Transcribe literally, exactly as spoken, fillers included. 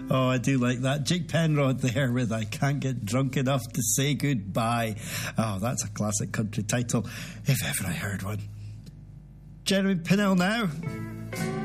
Oh, I do like that. Jake Penrod there with I Can't Get Drunk Enough to Say Goodbye. Oh, that's a classic country title, if ever I heard one. Jeremy Pinnell now.